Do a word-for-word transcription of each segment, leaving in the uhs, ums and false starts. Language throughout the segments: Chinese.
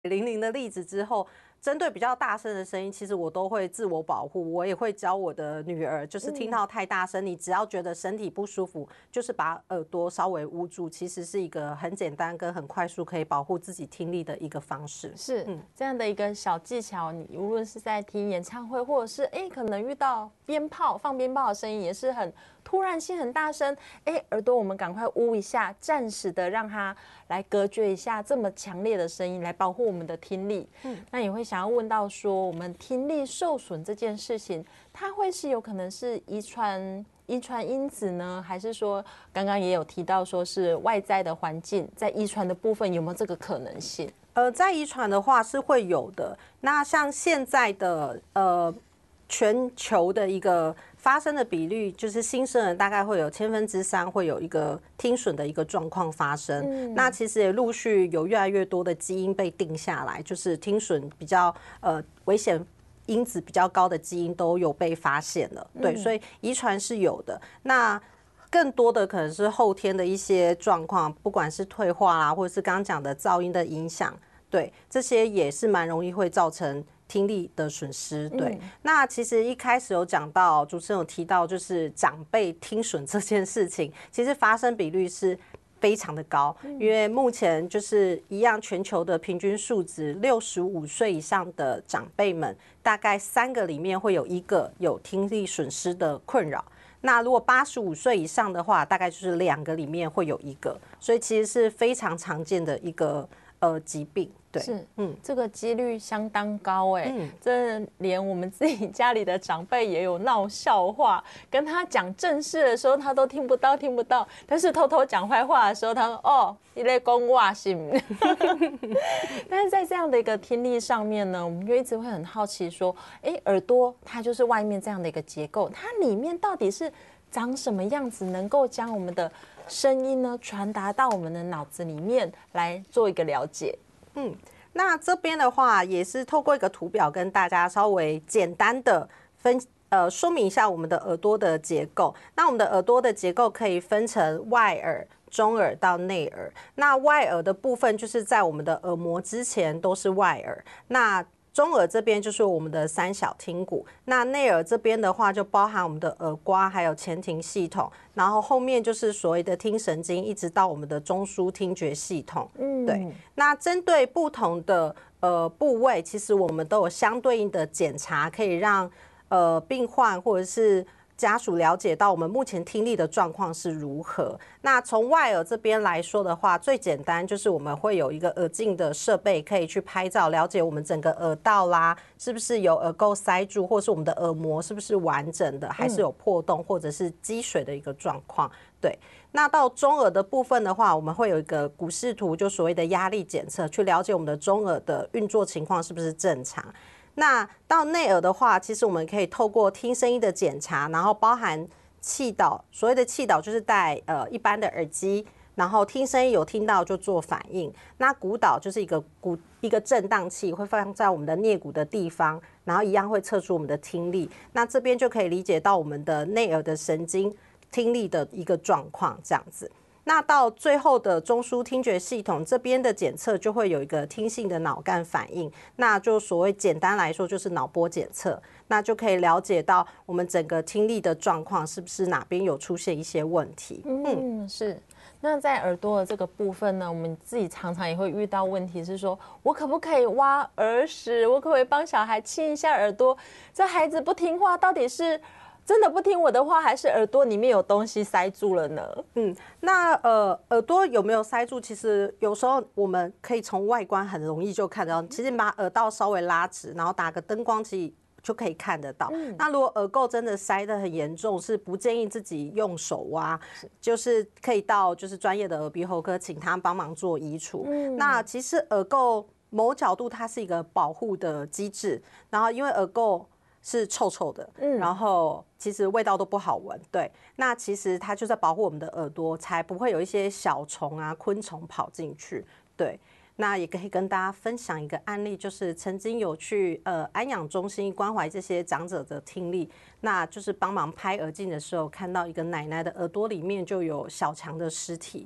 零零的例子之后，针对比较大声的声音，其实我都会自我保护，我也会教我的女儿，就是听到太大声，你只要觉得身体不舒服，就是把耳朵稍微捂住，其实是一个很简单跟很快速可以保护自己听力的一个方式。 是，嗯，这样的一个小技巧，你无论是在听演唱会，或者是哎，可能遇到鞭炮放鞭炮的声音，也是很突然性很大声，哎，耳朵我们赶快捂一下，暂时的让它来隔绝一下这么强烈的声音，来保护我们的听力。嗯，那也会想要问到说，我们听力受损这件事情，它会是有可能是遗传遗传因子呢，还是说刚刚也有提到说是外在的环境，在遗传的部分有没有这个可能性？ 呃，在遗传的话是会有的。那像现在的呃全球的一个发生的比率，就是新生儿大概会有千分之三会有一个听损的一个状况发生。嗯、那其实也陆续有越来越多的基因被定下来，就是听损比较呃危险因子比较高的基因都有被发现了。对，所以遗传是有的。那更多的可能是后天的一些状况，不管是退化啦，或者是刚刚讲的噪音的影响，对，这些也是蛮容易会造成听力的损失。对，嗯、那其实一开始有讲到，主持人有提到，就是长辈听损这件事情，其实发生比率是非常的高，因为目前就是一样，全球的平均数值，六十五岁以上的长辈们，大概三个里面会有一个有听力损失的困扰。那如果八十五岁以上的话，大概就是两个里面会有一个，所以其实是非常常见的一个呃疾病。对， 是，嗯，这个几率相当高哎，嗯，这连我们自己家里的长辈也有闹笑话，跟他讲正事的时候他都听不到听不到，但是偷偷讲坏话的时候，他说哦，你在讲我是不是？但是在这样的一个听力上面呢，我们就一直会很好奇说，哎，耳朵它就是外面这样的一个结构，它里面到底是长什么样子，能够将我们的声音呢传达到我们的脑子里面来做一个了解。 嗯，那这边的话也是透过一个图表跟大家稍微简单的分呃说明一下我们的耳朵的结构。那我们的耳朵的结构可以分成外耳、中耳到内耳。那外耳的部分就是在我们的耳膜之前都是外耳。那中耳这边就是我们的三小听骨，那内耳这边的话就包含我们的耳瓜还有前庭系统，然后后面就是所谓的听神经，一直到我们的中枢听觉系统。嗯，对。那针对不同的呃部位，其实我们都有相对应的检查，可以让呃病患或者是家属了解到我们目前听力的状况是如何。那从外耳这边来说的话，最简单就是我们会有一个耳镜的设备，可以去拍照，了解我们整个耳道啦，是不是有耳垢塞住，或是我们的耳膜是不是完整的，还是有破洞或者是积水的一个状况。对，那到中耳的部分的话，我们会有一个股视图，就所谓的压力检测，去了解我们的中耳的运作情况是不是正常。那到内耳的话，其实我们可以透过听声音的检查，然后包含气导，所谓的气导就是戴呃一般的耳机，然后听声音有听到就做反应。那鼓导就是一个鼓一个震荡器，会放在我们的颞骨的地方，然后一样会测出我们的听力。那这边就可以理解到我们的内耳的神经听力的一个状况，这样子。那到最后的中枢听觉系统这边的检测就会有一个听性的脑干反应，那就所谓简单来说就是脑波检测，那就可以了解到我们整个听力的状况是不是哪边有出现一些问题。 嗯，是。那在耳朵的这个部分呢，我们自己常常也会遇到问题是说，我可不可以挖耳屎？我可不可以帮小孩亲一下耳朵？这孩子不听话，到底是真的不听我的话，还是耳朵里面有东西塞住了呢？ 嗯，那呃，耳朵有没有塞住？其实有时候我们可以从外观很容易就看得到。其实把耳道稍微拉直，然后打个灯光，其实就可以看得到。嗯、那如果耳垢真的塞得很严重，是不建议自己用手挖，就是可以到就是专业的耳鼻喉科，请他帮忙做移除。嗯、那其实耳垢某角度它是一个保护的机制，然后因为耳垢是臭臭的，嗯，然后其实味道都不好闻，对。那其实它就在保护我们的耳朵，才不会有一些小虫啊、昆虫跑进去，对。那也可以跟大家分享一个案例，就是曾经有去呃安养中心关怀这些长者的听力，那就是帮忙拍耳镜的时候，看到一个奶奶的耳朵里面就有小强的尸体。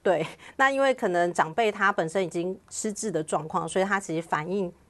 对，那因为可能长辈他本身已经失智的状况，所以他其实反应